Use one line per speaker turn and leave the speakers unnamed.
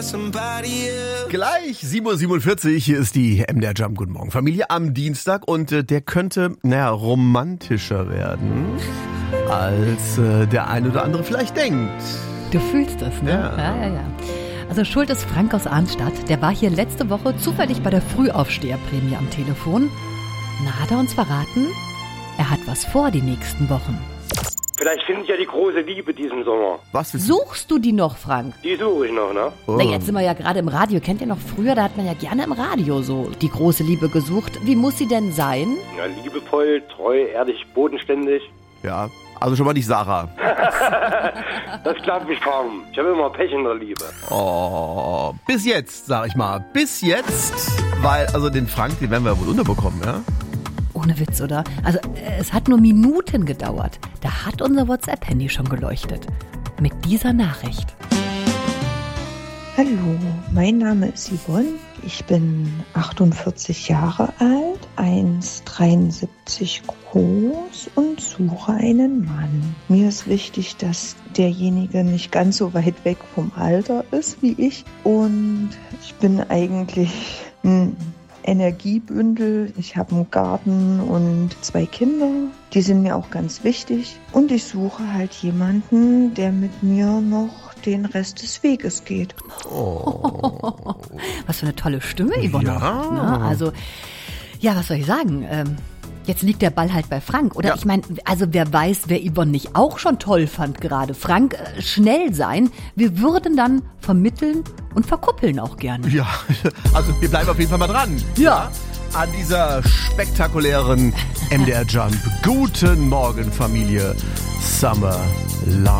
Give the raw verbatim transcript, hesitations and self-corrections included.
Gleich sieben Uhr siebenundvierzig, hier ist die M D R Jump. Guten Morgen, Familie am Dienstag. Und äh, der könnte, naja, romantischer werden, als äh, der ein oder andere vielleicht denkt.
Du fühlst das, ne?
Ja.
ja, ja. ja. Also schuld ist Frank aus Arnstadt. Der war hier letzte Woche zufällig bei der Frühaufsteherprämie am Telefon. Na, hat er uns verraten? Er hat was vor die nächsten Wochen.
Vielleicht finde ich ja die große Liebe diesen Sommer.
Was willst
Suchst du die noch, Frank?
Die suche ich noch, ne?
Oh.
Na, jetzt sind wir ja gerade im Radio. Kennt ihr noch früher? Da hat man ja gerne im Radio so die große Liebe gesucht. Wie muss sie denn sein?
Ja, liebevoll, treu, ehrlich, bodenständig.
Ja, also schon mal nicht Sarah.
Das klappt mich kaum. Ich habe immer Pech in der Liebe.
Oh, bis jetzt, sag ich mal. Bis jetzt, weil, also den Frank, den werden wir wohl unterbekommen, ja?
Ohne Witz, oder? Also es hat nur Minuten gedauert. Da hat unser WhatsApp-Handy schon geleuchtet. Mit dieser Nachricht.
Hallo, mein Name ist Yvonne. Ich bin achtundvierzig Jahre alt, eins Komma dreiundsiebzig groß und suche einen Mann. Mir ist wichtig, dass derjenige nicht ganz so weit weg vom Alter ist wie ich. Und ich bin eigentlich ein Energiebündel. Ich habe einen Garten und zwei Kinder. Die sind mir auch ganz wichtig. Und ich suche halt jemanden, der mit mir noch den Rest des Weges geht.
Oh. Was für eine tolle Stimme, Yvonne.
Ja.
Na, also, ja, was soll ich sagen? Ähm, jetzt liegt der Ball halt bei Frank. Oder
Ja.
ich meine, also wer weiß, wer Yvonne nicht auch schon toll fand gerade. Frank, äh, schnell sein. Wir würden dann vermitteln und verkuppeln auch gerne.
Ja, also wir bleiben auf jeden Fall mal dran.
Ja.
An dieser spektakulären M D R Jump. Guten Morgen, Familie. Summer Love.